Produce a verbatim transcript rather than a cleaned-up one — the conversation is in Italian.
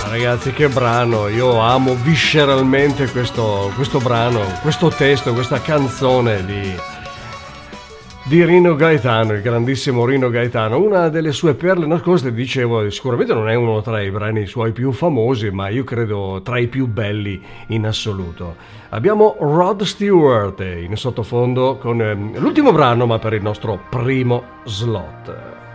Ragazzi, che brano, io amo visceralmente questo, questo brano, questo testo, questa canzone di, di Rino Gaetano, il grandissimo Rino Gaetano. Una delle sue perle nascoste, dicevo, sicuramente non è uno tra i brani suoi più famosi, ma io credo tra i più belli in assoluto. Abbiamo Rod Stewart in sottofondo con eh, l'ultimo brano, ma per il nostro primo slot.